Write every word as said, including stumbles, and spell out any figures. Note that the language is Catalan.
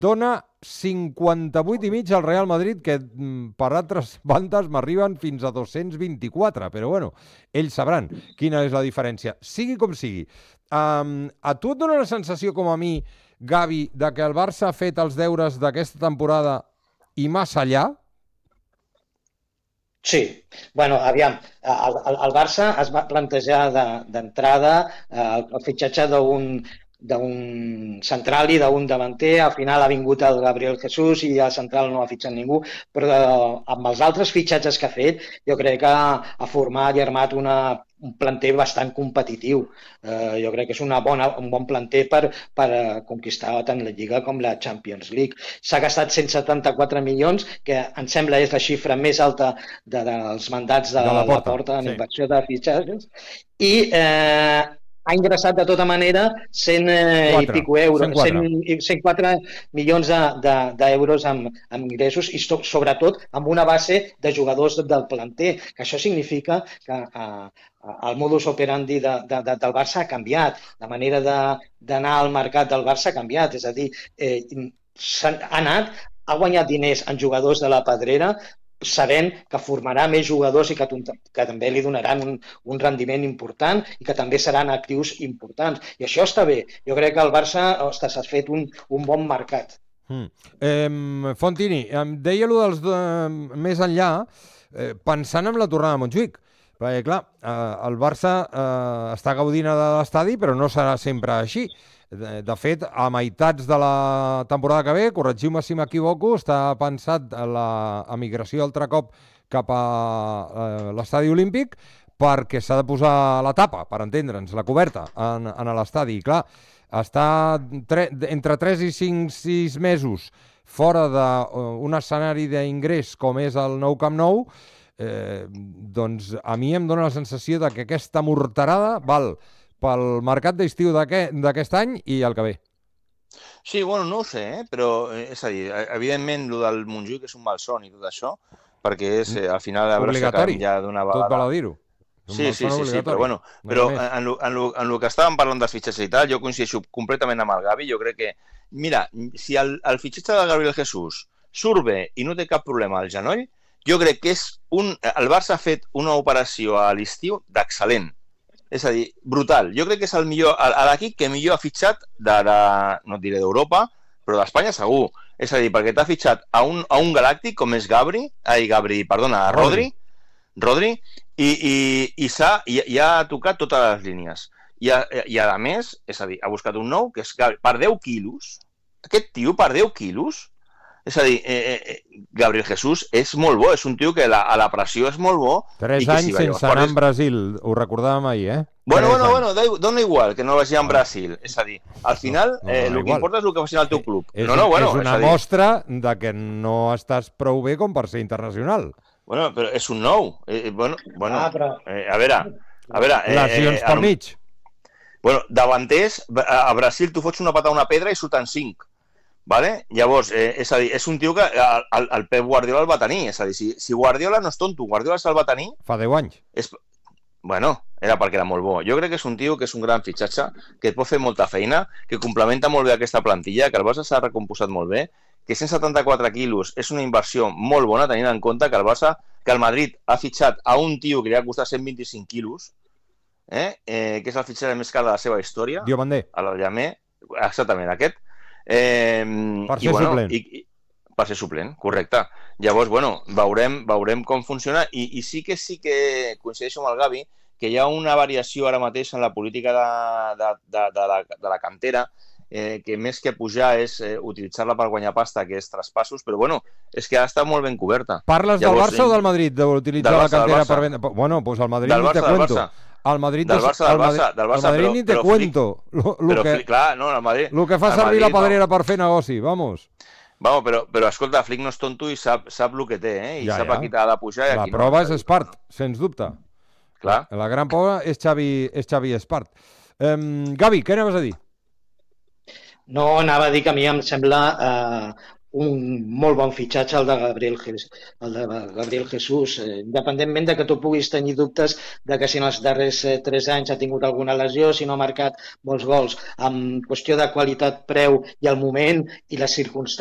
dona cinquanta-vuit i mig al Real Madrid, que per altres bandes m'arriben fins a dos-cents vint-i-quatre, però bueno, ells sabran quina és la diferència. Sigui com sigui, um, a tu et dona la sensació, com a mi, Gavi, de que el Barça ha fet els deures d'aquesta temporada i massa allà? Sí, bueno, aviam, el, el, el Barça es va plantejar d'entrada de, el, el fitxatge d'un d'un central i d'un davanter. Al final ha vingut el Gabriel Jesús i el central no ha fitxat ningú, però amb els altres fitxatges que ha fet jo crec que ha format i armat una, un planter bastant competitiu. Eh, jo crec que és una bona, un bon planter per, per conquistar tant la Lliga com la Champions League. S'ha gastat cent setanta-quatre milions, que em sembla és la xifra més alta de, dels mandats de, de la Porta, la porta en sí. Inversió de fitxatges, i eh, ha ingressat de tota manera cent eh, i pico euros, cent, cent quatre milions d'euros de, de, amb, amb ingressos i so, sobretot amb una base de jugadors del planter, que això significa que eh, el modus operandi de, de, de, del Barça ha canviat, la manera d'anar al mercat del Barça ha canviat, és a dir, eh, ha anat, ha guanyat diners en jugadors de la Pedrera, sabent que formarà més jugadors i que, que també li donaran un, un rendiment important i que també seran actius importants. I això està bé. Jo crec que el Barça s'ha fet un, un bon mercat. Mm. Eh, Fontini, em deia allò dels de, més enllà, eh, pensant en la tornada a Montjuïc, perquè clar, eh, el Barça eh, està gaudint de l'estadi, però no serà sempre així. De, de fet, a meitats de la temporada que ve, corregiu-me si m'equivoco, està pensat l'emigració altre cop cap a eh, l'estadi olímpic, perquè s'ha de posar la tapa, per entendre'ns, la coberta en, en l'estadi. I clar, està tre, entre tres i cinc sis mesos fora d'un escenari d'ingrés com és el nou Camp Nou, eh, doncs a mi em dóna la sensació de que aquesta morterada val pel mercat d'estiu d'aquest any i el que ve. Sí, bueno, no ho sé, eh? Però és a dir, evidentment, el del Montjuïc és un malson i tot això, perquè és, eh, al final, a veure si acabem ja d'una vegada... Tot val a dir-ho. Sí, sí, sí, sí, però bueno, però en lo, en, lo, en lo que estàvem parlant dels fitxatges i tal, jo coincideixo completament amb el Gavi, jo crec que, mira, si el, el fitxatge de Gabriel Jesús surt bé i no té cap problema al genoll, jo crec que és un... El Barça ha fet una operació a l'estiu d'excel·lent. És a dir, brutal. Jo crec que és el millor, l'equip que millor ha fitxat de, de no et diré d'Europa, però d'Espanya segur. És a dir, perquè t'ha fitxat a un, a un galàctic com és Gabri, ai, Gabri, perdona, Rodri, Rodri, i, i, i, i, i ha tocat totes les línies. I a, i a més, és a dir, ha buscat un nou, que és Gabri, per deu quilos, aquest tio per deu quilos, és a dir, eh, eh, Gabriel Jesús és molt bo, és un tio que la, a la pressió és molt bo. Tres anys si sense anar a Brasil, ho recordàvem ahir, eh? Bueno, Tres bueno, anys. bueno, dona igual que no vagi a Brasil. És a dir, al final, no, no, eh, el que importa és el que faci al teu club. És, no, no, bueno, és una és mostra de que no estàs prou bé com per ser internacional. Bueno, però és un nou. Eh, bueno, bueno, ah, però... eh, a veure... A veure eh, Lesions eh, per mig. Bueno, davanters, a Brasil tu fots una pata a una pedra i surten cinc. Vale? Llavors, eh, és a dir, és un tio que el, el Pep Guardiola el va tenir. És a dir, si, si Guardiola no és tonto, Guardiola se'l va tenir... Fa deu anys. És, bueno, era perquè era molt bo. Jo crec que és un tio que és un gran fitxatge, que et pot fer molta feina, que complementa molt bé aquesta plantilla, que el Barça s'ha recomposat molt bé, que cent setanta-quatre quilos és una inversió molt bona, tenint en compte que el Barça, que el Madrid ha fitxat a un tio que li ha costat cent vint-i-cinc quilos, eh, eh, que és el fitxatge més car de la seva història. Diomandé. A l'Allamé, exactament, aquest. Eh, per ser i, bueno, suplent. I, i, per ser suplent, correcte. Llavors, bueno, veurem, veurem com funciona i, i sí que sí que coincideixo amb el Gavi que hi ha una variació ara mateix en la política de, de, de, de, la, de la cantera, eh, que més que pujar és eh, utilitzar-la per guanyar pasta, que és traspassos, però bueno, és que ha estat molt ben coberta. Parles Llavors, del Barça o del Madrid, d'utilitzar la cantera per vendre? Bueno, pues al Madrid ni te cuento. Al Madrid del Barça, del Barça, del Barça, al Madrid però, ni te però cuento. Lo, lo però, que, clar, no, el Madrid... Lo que fa servir Madrid, la Pedrera no. Per fer negoci, vamos. Vamos, però, però escolta, Flick no és tonto i sap, sap el que té, eh? I ja, sap ja. a qui t'ha de pujar i a qui no. La prova és Espart, sens dubte. Clar. La gran prova és Xavi, és Xavi Espart. Um, Gavi, què anaves a dir? No, anava a dir que a mi em sembla eh, un molt bon fitxatge el de Gabriel, el de Gabriel Jesús, eh, independentment de que tu puguis tenir dubtes de que si en els darrers eh, tres anys ha tingut alguna lesió, si no ha marcat molts gols, en qüestió de qualitat, preu i el moment i les circumstàncies